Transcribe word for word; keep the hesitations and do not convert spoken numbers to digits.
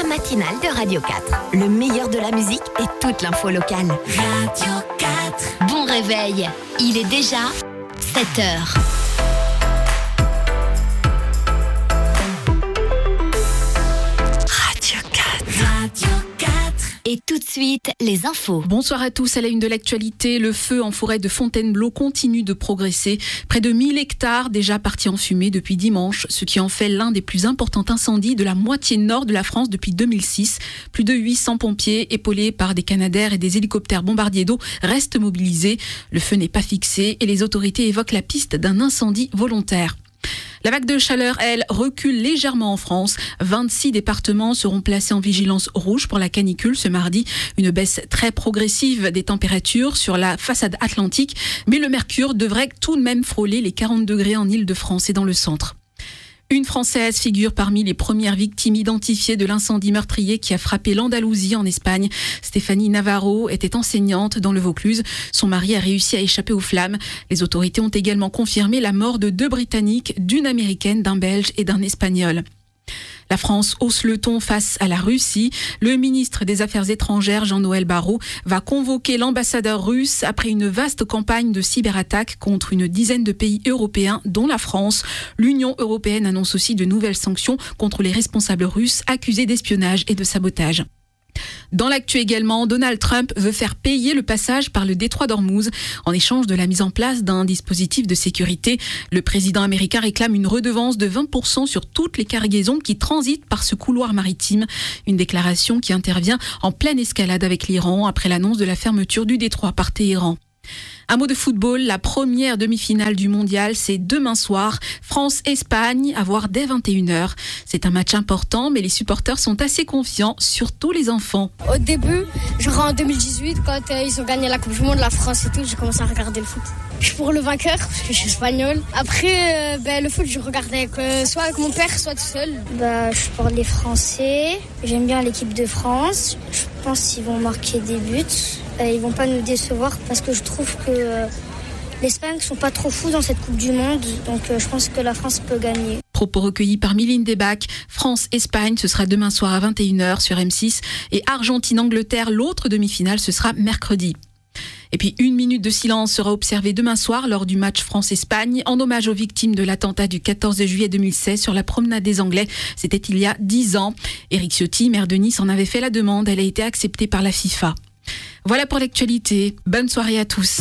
la matinale de Radio quatre. Le meilleur de la musique et toute l'info locale. Radio quatre. Bon réveil, il est déjà sept heures. Radio quatre. Radio quatre. Et tout de suite, les infos. Bonsoir à tous. À la une de l'actualité, le feu en forêt de Fontainebleau continue de progresser. Près de mille hectares déjà partis en fumée depuis dimanche, ce qui en fait l'un des plus importants incendies de la moitié nord de la France depuis deux mille six. Plus de huit cents pompiers, épaulés par des canadaires et des hélicoptères bombardiers d'eau, restent mobilisés. Le feu n'est pas fixé et les autorités évoquent la piste d'un incendie volontaire. La vague de chaleur, elle, recule légèrement en France. vingt-six départements seront placés en vigilance rouge pour la canicule ce mardi. Une baisse très progressive des températures sur la façade atlantique. Mais le mercure devrait tout de même frôler les quarante degrés en Île-de-France et dans le centre. Une Française figure parmi les premières victimes identifiées de l'incendie meurtrier qui a frappé l'Andalousie en Espagne. Stéphanie Navarro était enseignante dans le Vaucluse. Son mari a réussi à échapper aux flammes. Les autorités ont également confirmé la mort de deux Britanniques, d'une Américaine, d'un Belge et d'un Espagnol. La France hausse le ton face à la Russie. Le ministre des Affaires étrangères, Jean-Noël Barrot, va convoquer l'ambassadeur russe après une vaste campagne de cyberattaques contre une dizaine de pays européens, dont la France. L'Union européenne annonce aussi de nouvelles sanctions contre les responsables russes accusés d'espionnage et de sabotage. Dans l'actu également, Donald Trump veut faire payer le passage par le détroit d'Ormuz en échange de la mise en place d'un dispositif de sécurité. Le président américain réclame une redevance de vingt pour cent sur toutes les cargaisons qui transitent par ce couloir maritime. Une déclaration qui intervient en pleine escalade avec l'Iran après l'annonce de la fermeture du détroit par Téhéran. Un mot de football, la première demi-finale du mondial, c'est demain soir. France-Espagne, à voir dès vingt et une heures. C'est un match important, mais les supporters sont assez confiants, surtout les enfants. Au début, genre en deux mille dix-huit, quand euh, ils ont gagné la Coupe du Monde, la France et tout, j'ai commencé à regarder le foot. Je suis pour le vainqueur, parce que je suis espagnole. Après, euh, ben, le foot, je regardais avec, euh, soit avec mon père, soit tout seul. Bah, je suis pour les Français. J'aime bien l'équipe de France. Je pense qu'ils vont marquer des buts. Euh, ils vont pas nous décevoir parce que je trouve que euh, l'Espagne ne sont pas trop fous dans cette Coupe du Monde. Donc euh, je pense que la France peut gagner. Propos recueillis par Mylène Debac. France-Espagne, ce sera demain soir à vingt et une heures sur M six. Et Argentine-Angleterre, l'autre demi-finale, ce sera mercredi. Et puis une minute de silence sera observée demain soir lors du match France-Espagne en hommage aux victimes de l'attentat du quatorze juillet deux mille seize sur la promenade des Anglais. C'était il y a dix ans. Éric Ciotti, maire de Nice, en avait fait la demande. Elle a été acceptée par la FIFA. Voilà pour l'actualité. Bonne soirée à tous.